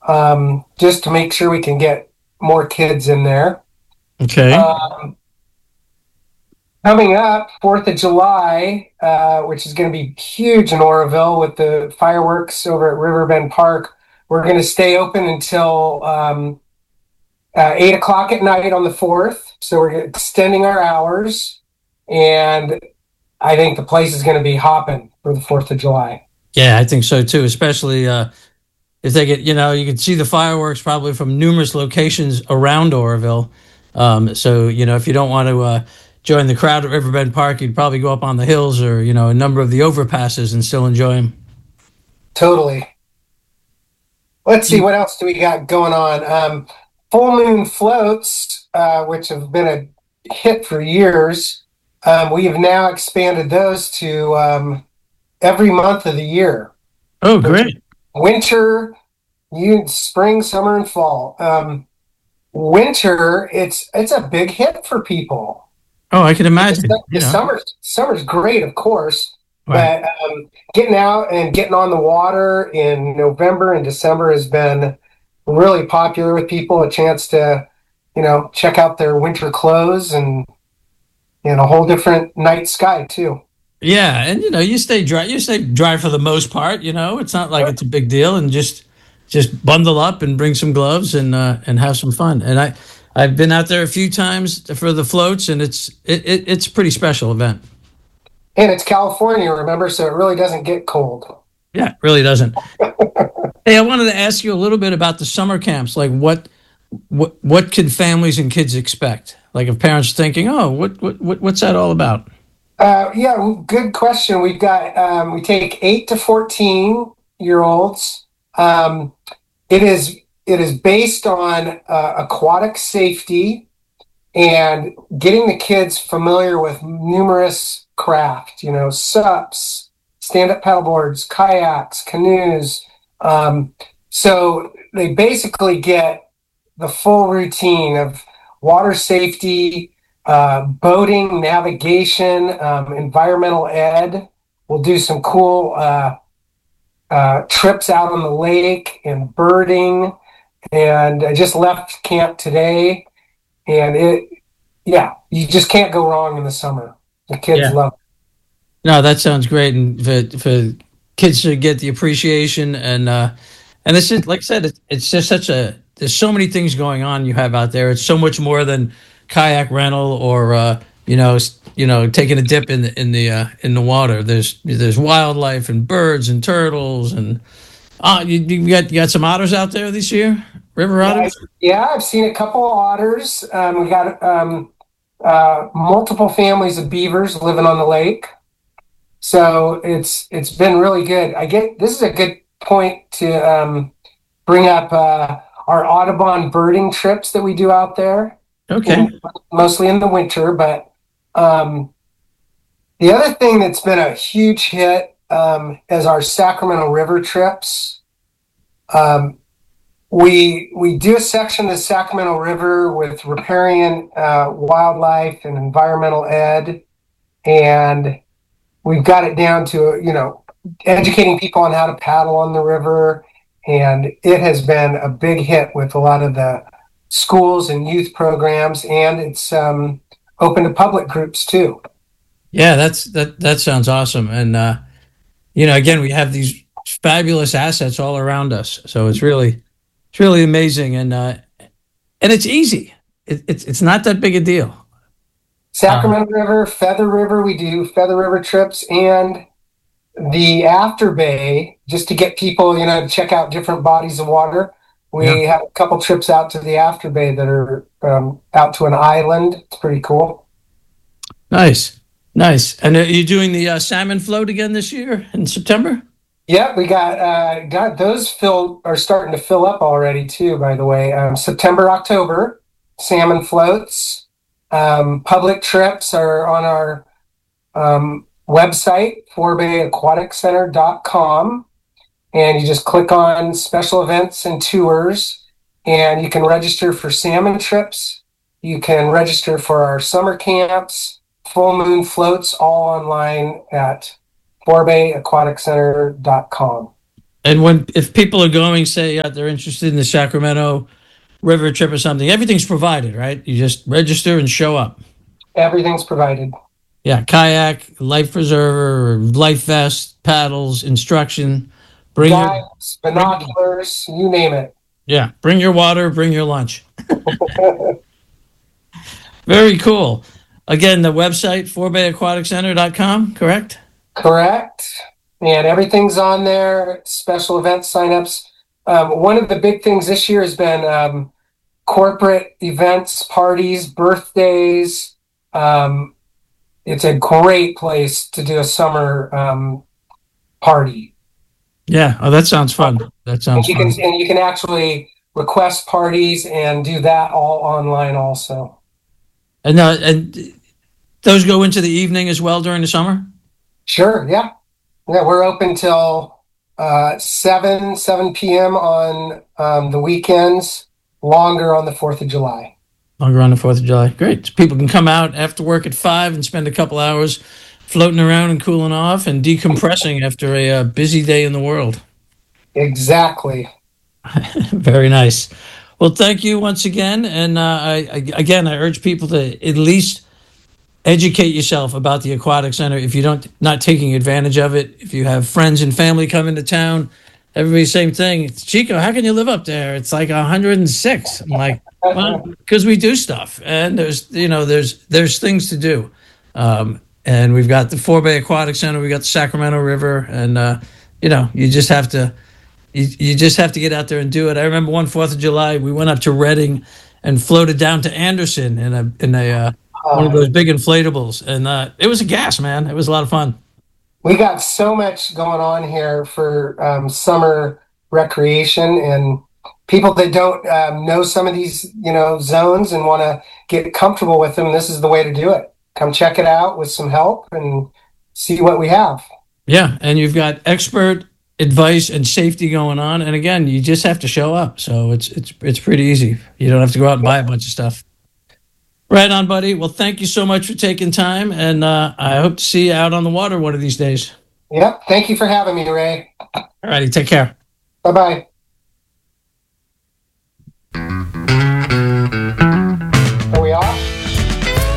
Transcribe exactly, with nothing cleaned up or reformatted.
um, just to make sure we can get more kids in there. Okay. Um, coming up, fourth of July, uh, which is going to be huge in Oroville with the fireworks over at Riverbend Park. We're going to stay open until um, uh, eight o'clock at night on the fourth. So we're extending our hours. And I think the place is going to be hopping for the fourth of July. Yeah, I think so too, especially uh, if they get, you know, you can see the fireworks probably from numerous locations around Oroville. Um, so, you know, if you don't want to uh, join the crowd at Riverbend Park, you'd probably go up on the hills or, you know, a number of the overpasses and still enjoy them. Totally. Let's see, what else do we got going on? Um, full moon floats, uh, which have been a hit for years. Um, we have now expanded those to um, every month of the year. Oh, great. Winter, you, spring, summer, and fall. Um, winter, it's it's a big hit for people. Oh, I can imagine. The, the you know. summer's, summer's great, of course. Right. But um, getting out and getting on the water in November and December has been really popular with people. A chance to, you know, check out their winter clothes and and a whole different night sky too. Yeah, and you know, you stay dry. You stay dry for the most part. You know, it's not like it's a big deal, and just just bundle up and bring some gloves and uh, and have some fun. And I I've been out there a few times for the floats, and it's it, it it's a pretty special event. And it's California, remember, so it really doesn't get cold. Yeah, it really doesn't. Hey, I wanted to ask you a little bit about the summer camps. Like, what what what can families and kids expect? Like, if parents are thinking, oh, what what what's that all about? Uh, yeah, good question. We've got um, we take eight to fourteen year olds. Um, it is it is based on uh, aquatic safety and getting the kids familiar with numerous craft, you know, SUPs, stand-up paddleboards, kayaks, canoes. Um, so they basically get the full routine of water safety, uh, boating, navigation, um, environmental ed. We'll do some cool uh, uh, trips out on the lake and birding. And I just left camp today, and it, yeah, you just can't go wrong in the summer. The kids Yeah. love it. No, that sounds great, and for, for kids to get the appreciation and uh, and it's just like I said, it's, it's just such a there's so many things going on you have out there. It's so much more than kayak rental or uh, you know you know taking a dip in the in the uh, in the water. There's there's wildlife and birds and turtles and uh, you, you got you got some otters out there this year, river otters. Yeah, yeah, I've seen a couple of otters. Um, we got um, uh, multiple families of beavers living on the lake. So it's it's been really good. I get this is a good point to um, bring up uh, our Audubon birding trips that we do out there. Okay. In, mostly in the winter, but um, the other thing that's been a huge hit um, is our Sacramento River trips. Um, we we do a section of the Sacramento River with riparian uh, wildlife and environmental ed, and we've got it down to, you know, educating people on how to paddle on the river. And it has been a big hit with a lot of the schools and youth programs. And it's um, open to public groups too. Yeah, that's that. That sounds awesome. And uh, you know, again, we have these fabulous assets all around us. So it's really, it's really amazing, and uh, and it's easy. It, it's it's not that big a deal. Sacramento um, River, Feather River, we do Feather River trips, and the After Bay, just to get people, you know, to check out different bodies of water. We yeah. have a couple trips out to the After Bay that are um, out to an island. It's pretty cool. Nice, nice. And are you doing the uh, salmon float again this year in September? Yeah, we got uh, got those filled are starting to fill up already too. By the way, um, September, October, salmon floats. Um, public trips are on our um, website, forbay aquatic center dot com, and you just click on special events and tours, and you can register for salmon trips. You can register for our summer camps, full moon floats, all online at forbay aquatic center dot com. And when if people are going, say uh, they're interested in the Sacramento River trip or something, everything's provided, right? You just register and show up. Everything's provided. Yeah, kayak, life preserver, life vest, paddles, instruction. Bring Guides, your binoculars, you name it. yeah, bring your water, bring your lunch. Very cool. Again, the website four bay aquatic center dot com, correct? Correct. And everything's on there, special event signups. Um, one of the big things this year has been um, corporate events, parties, birthdays. Um, it's a great place to do a summer um, party. Yeah. Oh, that sounds fun. That sounds and you fun. can and you can actually request parties and do that all online also. And uh, and those go into the evening as well during the summer? Sure, yeah. Yeah, we're open till uh, seven, seven p.m. on um, the weekends, longer on the fourth of July. Longer on the fourth of July. Great. So people can come out after work at five and spend a couple hours floating around and cooling off and decompressing after a uh, busy day in the world. Exactly. Very nice. Well, thank you once again. And uh, I, I, again, I urge people to at least educate yourself about the aquatic center if you don't not taking advantage of it. If you have friends and family come into town, everybody's same thing. It's, Chico, how can you live up there? It's like one hundred six. I'm like, well, because we do stuff, and there's you know there's there's things to do, um, and we've got the Four Bay Aquatic Center, we got the Sacramento River, and uh, you know you just have to you, you just have to get out there and do it. I remember one Fourth of July, we went up to Reading and floated down to Anderson in a in a uh, one of those big inflatables, and uh, it was a gas, man. It was a lot of fun. We got so much going on here for um, summer recreation, and people that don't um, know some of these, you know, zones and want to get comfortable with them, this is the way to do it. Come check it out with some help and see what we have. Yeah, and you've got expert advice and safety going on, and again, you just have to show up. So it's it's it's pretty easy. You don't have to go out and buy a bunch of stuff. Right on, buddy. Well, thank you so much for taking time, and uh, I hope to see you out on the water one of these days. Yep. Thank you for having me, Ray. All righty. Take care. Bye-bye.